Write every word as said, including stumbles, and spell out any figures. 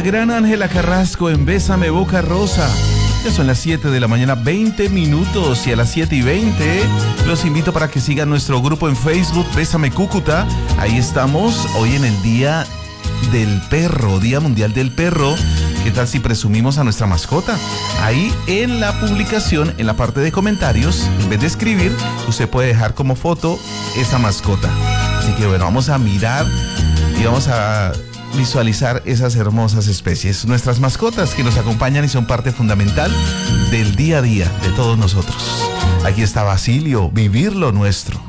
gran Ángela Carrasco en Bésame Boca Rosa. Ya son las siete de la mañana, veinte minutos, y a las siete y veinte los invito para que sigan nuestro grupo en Facebook, Bésame Cúcuta. Ahí estamos hoy en el Día del Perro, Día Mundial del Perro. ¿Qué tal si presumimos a nuestra mascota? Ahí en la publicación, en la parte de comentarios, en vez de escribir, usted puede dejar como foto esa mascota. Así que bueno, vamos a mirar y vamos a visualizar esas hermosas especies, nuestras mascotas que nos acompañan y son parte fundamental del día a día de todos nosotros. Aquí está Basilio, vivir lo nuestro.